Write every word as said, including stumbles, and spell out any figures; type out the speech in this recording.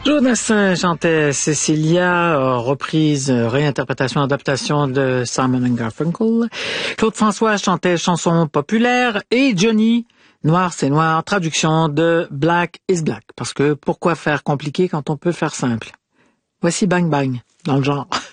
Jonas chantait Cecilia, reprise, réinterprétation, adaptation de Simon and Garfunkel. Claude François chantait chanson populaire et Johnny, Noir c'est noir, traduction de Black is Black. Parce que pourquoi faire compliqué quand on peut faire simple? Voici Bang Bang, dans le genre.